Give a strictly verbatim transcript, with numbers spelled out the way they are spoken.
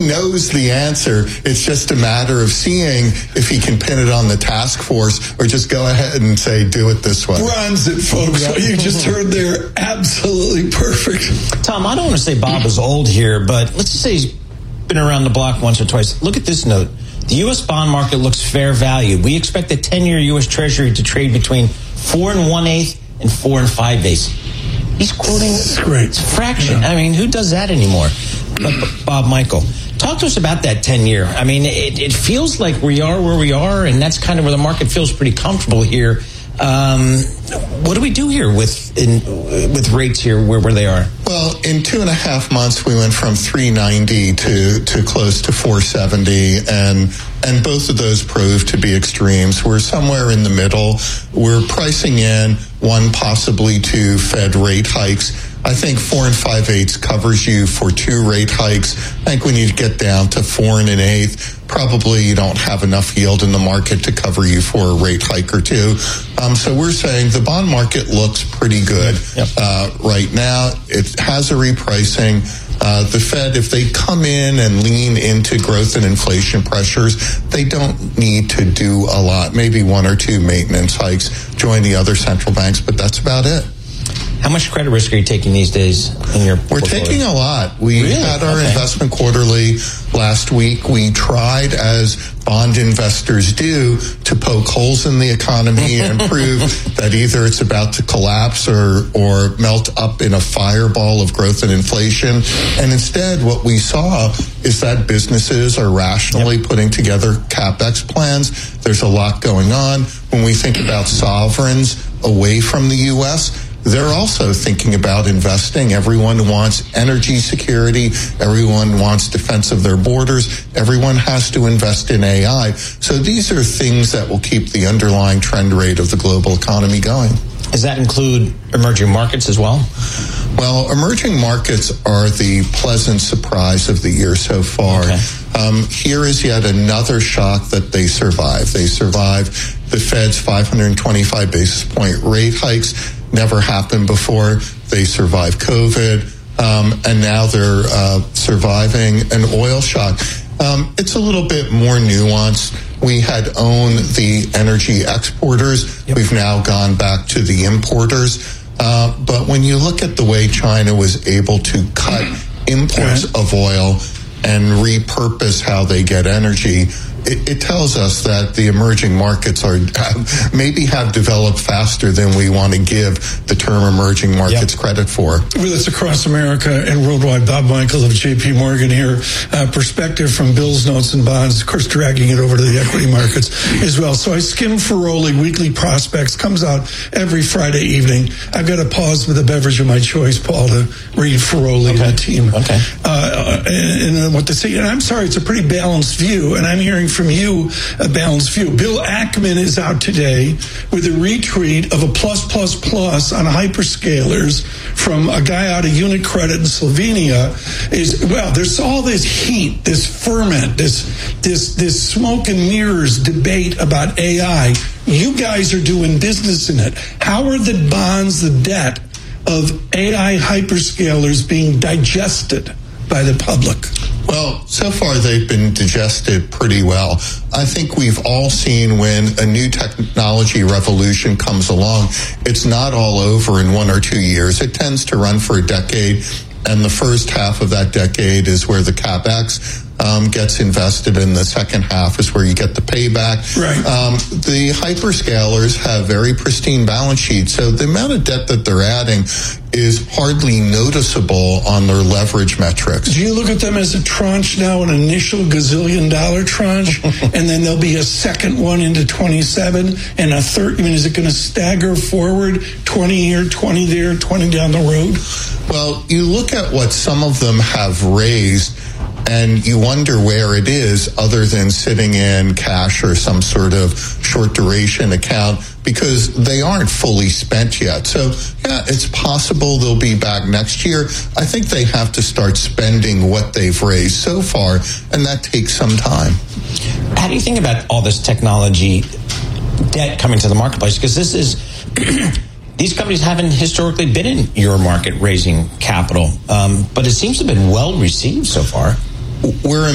knows the answer. It's just a matter of seeing if he can pin it on the task force or just go ahead and say, do it this way. Bronze it, folks. What you just heard there, absolutely perfect. Tom, I don't want to say Bob is old here, but let's just say he's been around the block once or twice. Look at this note. The U S bond market looks fair value. We expect the ten-year U S Treasury to trade between four and one-eighth and four and five-eighths. He's quoting That's great. It's a fraction. Yeah. I mean, who does that anymore? But Bob Michael, talk to us about that ten-year. I mean, it, it feels like we are where we are, and that's kind of where the market feels pretty comfortable here. Um, what do we do here with in, with rates here where, where they are? Well, in two and a half months, we went from three ninety to, to close to four seventy, and and both of those proved to be extremes. We're somewhere in the middle. We're pricing in one, possibly two Fed rate hikes. I think four and five eighths covers you for two rate hikes. I think we need to get down to four and an eighth. Probably you don't have enough yield in the market to cover you for a rate hike or two. Um, so we're saying the bond market looks pretty good yep. uh, right now. It has a repricing. Uh, the Fed, if they come in and lean into growth and inflation pressures, they don't need to do a lot. Maybe one or two maintenance hikes, join the other central banks, but that's about it. How much credit risk are you taking these days in your We're portfolio? taking a lot. We really? had our okay. investment quarterly last week. We tried, as bond investors do, to poke holes in the economy and prove that either it's about to collapse or, or melt up in a fireball of growth and inflation. And instead, what we saw is that businesses are rationally yep. putting together CapEx plans. There's a lot going on. When we think about sovereigns away from the U S, they're also thinking about investing. Everyone wants energy security. Everyone wants defense of their borders. Everyone has to invest in A I. So these are things that will keep the underlying trend rate of the global economy going. Does that include emerging markets as well? Well, emerging markets are the pleasant surprise of the year so far. Okay. Um, here is yet another shock that they survived. They survived the Fed's five hundred twenty-five basis point rate hikes. Never happened before. They survived COVID, um, and now they're uh, surviving an oil shock. Um, it's a little bit more nuanced. We had owned the energy exporters. Yep. We've now gone back to the importers. Uh, but when you look at the way China was able to cut imports of oil and repurpose how they get energy, It, it tells us that the emerging markets are have, maybe have developed faster than we want to give the term emerging markets yep. credit for. With us across America and worldwide, Bob Michael of J P Morgan here. Uh, perspective from bills, notes, and bonds, of course, dragging it over to the equity markets as well. So I skim Feroli Weekly Prospects, comes out every Friday evening. I've got to pause with a beverage of my choice, Paul, to read Feroli okay. and the team. Okay. Uh, and, and what to say. And I'm sorry, it's a pretty balanced view, and I'm hearing from you a balanced view. Bill Ackman is out today with a retweet of a plus, plus, plus on hyperscalers from a guy out of UniCredit in Slovenia. Is well, there's all this heat, this ferment, this this this smoke and mirrors debate about A I. You guys are doing business in it. How are the bonds, the debt of A I hyperscalers being digested by the public? Well, so far they've been digested pretty well. I think we've all seen when a new technology revolution comes along, it's not all over in one or two years. It tends to run for a decade, and the first half of that decade is where the CapEx um, gets invested, and the second half is where you get the payback. Right. Um, the hyperscalers have very pristine balance sheets, so the amount of debt that they're adding is hardly noticeable on their leverage metrics. Do you look at them as a tranche now, an initial gazillion dollar tranche, and then there'll be a second one into twenty-seven and a third? I mean, is it going to stagger forward, twenty here, twenty there, twenty down the road? Well, you look at what some of them have raised, and you wonder where it is other than sitting in cash or some sort of short duration account, because they aren't fully spent yet. So, yeah, it's possible they'll be back next year. I think they have to start spending what they've raised so far, and that takes some time. How do you think about all this technology debt coming to the marketplace? Because this is... These companies haven't historically been in your market raising capital, um, but it seems to have been well received so far. We're